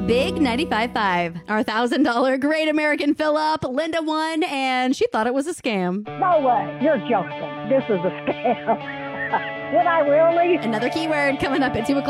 Big 95.5. Our $1,000 Great American Fill-Up. Linda won, and she thought it was a scam. No way. You're joking. This is a scam. Did I really? Another keyword coming up at 2 o'clock.